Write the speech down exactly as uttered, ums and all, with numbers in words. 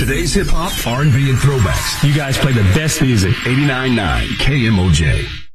Today's hip hop, R and B, and throwbacks. You guys play the best music. eighty-nine point nine K M O J.